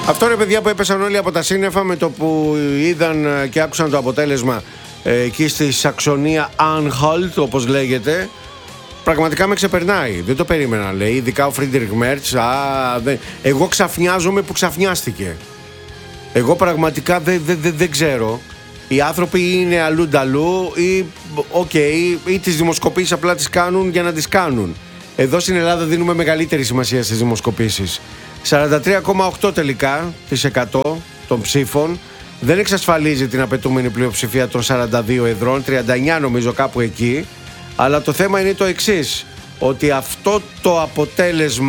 Αυτό, ρε παιδιά, που έπεσαν όλοι από τα σύννεφα με το που είδαν και άκουσαν το αποτέλεσμα εκεί στη Σαξονία Anhalt, όπως λέγεται, πραγματικά με ξεπερνάει. Δεν το περίμενα, λέει. Ειδικά ο Φρίντριχ Μέρτς. Εγώ ξαφνιάζομαι που ξαφνιάστηκε. Εγώ πραγματικά δεν ξέρω. Οι άνθρωποι είναι αλλού νταλού ή τις δημοσκοπήσεις απλά τις κάνουν για να τις κάνουν. Εδώ στην Ελλάδα δίνουμε μεγαλύτερη σημασία στις δημοσκοπήσεις. 43,8 τελικά της 100 των ψήφων δεν εξασφαλίζει την απαιτούμενη πλειοψηφία των 42 εδρών, 39 νομίζω κάπου εκεί. Αλλά το θέμα είναι το εξής, ότι αυτό το αποτέλεσμα